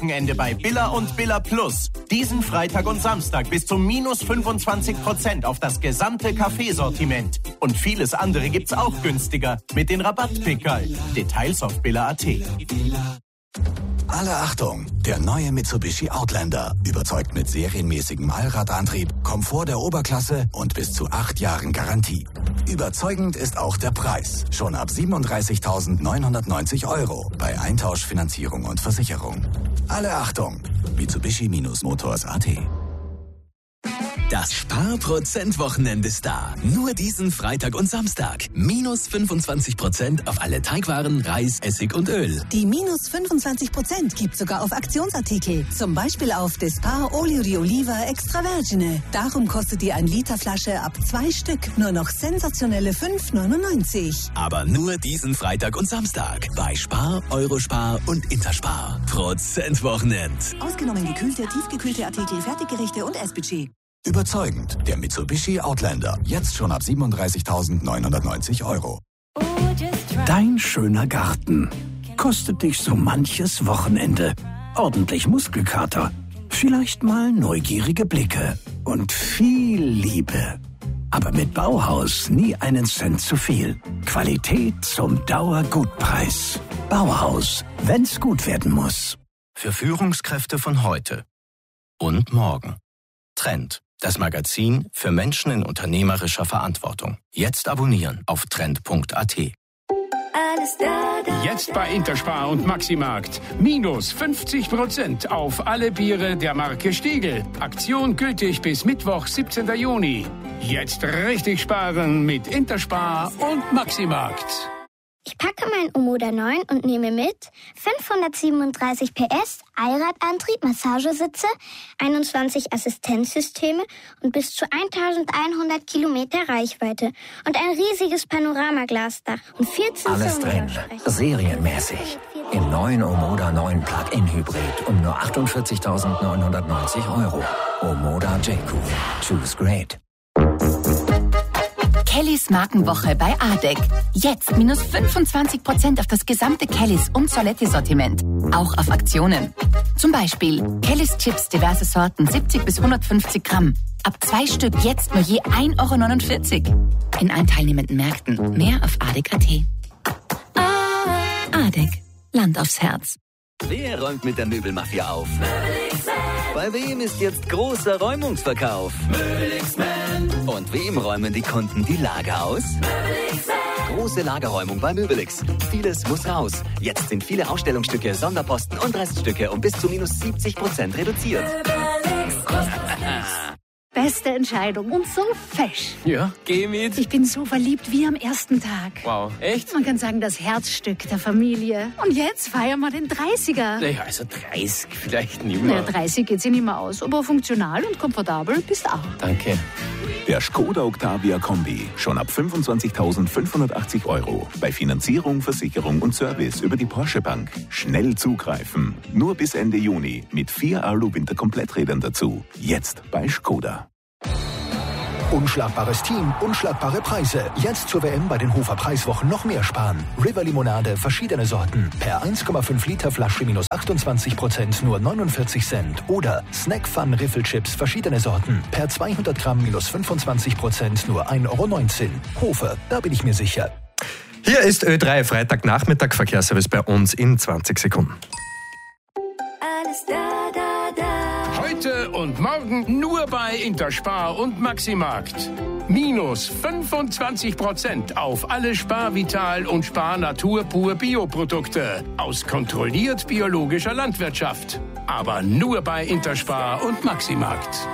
Wochenende bei Billa und Billa Plus. Diesen Freitag und Samstag bis zu minus 25% auf das gesamte Kaffeesortiment. Und vieles andere gibt's auch günstiger mit den Rabattpickerl. Details auf Billa.at. Alle Achtung! Der neue Mitsubishi Outlander überzeugt mit serienmäßigem Allradantrieb, Komfort der Oberklasse und bis zu 8 Jahren Garantie. Überzeugend ist auch der Preis. Schon ab 37.990 € bei Eintausch, Finanzierung und Versicherung. Alle Achtung! Mitsubishi-Motors.at. Das Sparprozent-Wochenende ist da. Nur diesen Freitag und Samstag. Minus 25% auf alle Teigwaren, Reis, Essig und Öl. Die minus 25% gibt sogar auf Aktionsartikel. Zum Beispiel auf Despar Olio di Oliva Extra Vergine. Darum kostet die 1 Liter Flasche ab 2 Stück nur noch sensationelle 5,99. Aber nur diesen Freitag und Samstag. Bei Spar, Eurospar und Interspar. Prozentwochenend. Ausgenommen gekühlte, tiefgekühlte Artikel, Fertiggerichte und Essbudget. Überzeugend. Der Mitsubishi Outlander. Jetzt schon ab 37.990 €. Dein schöner Garten kostet dich so manches Wochenende. Ordentlich Muskelkater, vielleicht mal neugierige Blicke und viel Liebe. Aber mit Bauhaus nie einen Cent zu viel. Qualität zum Dauergutpreis. Bauhaus, wenn's gut werden muss. Für Führungskräfte von heute und morgen. Trend. Das Magazin für Menschen in unternehmerischer Verantwortung. Jetzt abonnieren auf trend.at. Jetzt bei Interspar und Maximarkt. Minus 50% auf alle Biere der Marke Stiegl. Aktion gültig bis Mittwoch, 17. Juni. Jetzt richtig sparen mit Interspar und Maximarkt. Ich packe mein Omoda 9 und nehme mit 537 PS, Allradantrieb, Massagesitze, 21 Assistenzsysteme und bis zu 1100 Kilometer Reichweite und ein riesiges Panoramaglasdach und 14 Alles drin, serienmäßig. Im neuen Omoda 9 Plug-in Hybrid um nur 48.990 €. Omoda J-Cool. Choose great. Kellys Markenwoche bei ADEC. Jetzt minus 25% auf das gesamte Kellys und Soletti-Sortiment. Auch auf Aktionen. Zum Beispiel Kellys Chips, diverse Sorten, 70 bis 150 Gramm. Ab 2 Stück jetzt nur je 1,49 € in allen teilnehmenden Märkten. Mehr auf ADEC.at. ADEC. Land aufs Herz. Wer räumt mit der Möbelmafia auf? Bei wem ist jetzt großer Räumungsverkauf? Und wem räumen die Kunden die Lager aus? Große Lagerräumung bei Möbelix. Vieles muss raus. Jetzt sind viele Ausstellungsstücke, Sonderposten und Reststücke um bis zu minus 70% reduziert. Beste Entscheidung und so fesch. Ja, geh mit. Ich bin so verliebt wie am ersten Tag. Wow, echt? Man kann sagen, das Herzstück der Familie. Und jetzt feiern wir den 30er. Naja, also 30 vielleicht nicht mehr. Naja, 30 geht sich nicht mehr aus, aber funktional und komfortabel bist auch. Danke. Der Skoda Octavia Kombi. Schon ab 25.580 €. Bei Finanzierung, Versicherung und Service über die Porsche Bank. Schnell zugreifen. Nur bis Ende Juni mit 4 Alu-Winter-Kompletträdern dazu. Jetzt bei Skoda. Unschlagbares Team, unschlagbare Preise. Jetzt zur WM bei den Hofer Preiswochen noch mehr sparen. River Limonade, verschiedene Sorten. Per 1,5 Liter Flasche minus 28%, nur 49 Cent. Oder Snack Fun Riffelchips, verschiedene Sorten. Per 200 Gramm minus 25%, nur 1,19 €. Hofer, da bin ich mir sicher. Hier ist Ö3 Freitagnachmittag, Verkehrsservice bei uns in 20 Sekunden. Alles da, da, da. Heute und morgen nur bei Interspar und Maximarkt. Minus 25% auf alle Spar-Vital und Spar-Natur pur Bioprodukte aus kontrolliert biologischer Landwirtschaft. Aber nur bei Interspar und Maximarkt.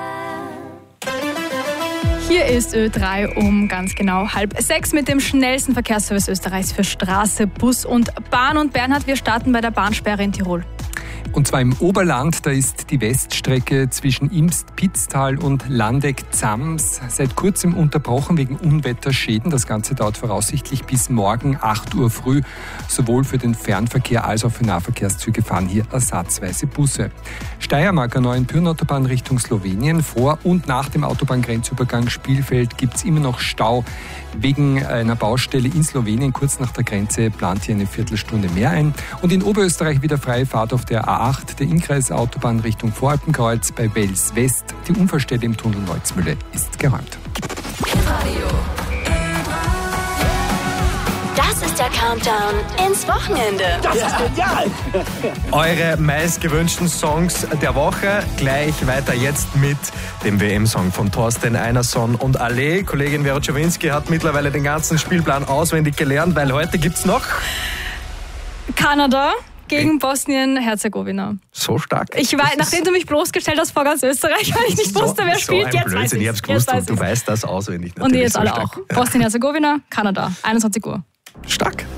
Hier ist Ö3 um ganz genau 5:30 mit dem schnellsten Verkehrsservice Österreichs für Straße, Bus und Bahn. Und Bernhard, wir starten bei der Bahnsperre in Tirol. Und zwar im Oberland, da ist die Weststrecke zwischen Imst-Pitztal und Landeck-Zams seit kurzem unterbrochen wegen Unwetterschäden. Das Ganze dauert voraussichtlich bis morgen 8 Uhr früh. Sowohl für den Fernverkehr als auch für Nahverkehrszüge fahren hier ersatzweise Busse. Steiermarker Neuenpürn-Autobahn Richtung Slowenien. Vor und nach dem Autobahngrenzübergang Spielfeld gibt es immer noch Stau wegen einer Baustelle in Slowenien. Kurz nach der Grenze plant hier eine Viertelstunde mehr ein. Und in Oberösterreich wieder freie Fahrt auf der A A8 der Innkreisautobahn Richtung Voralpenkreuz bei Wels West. Die Unfallstelle im Tunnel Neuzmühle ist geräumt. Das ist der Countdown ins Wochenende. Das ist genial! Eure meistgewünschten Songs der Woche. Gleich weiter jetzt mit dem WM-Song von Thorsten Einerson und Ale. Kollegin Vera Czerwinski hat mittlerweile den ganzen Spielplan auswendig gelernt, weil heute gibt's noch Kanada gegen Bosnien-Herzegowina. So stark. Ich weiß, nachdem du mich bloßgestellt hast vor ganz Österreich, weil ich nicht wusste, wer spielt, jetzt weiß ich. Ich hab's gewusst und du weißt das auswendig. Und ihr jetzt alle auch. Bosnien-Herzegowina, Kanada, 21 Uhr. Stark.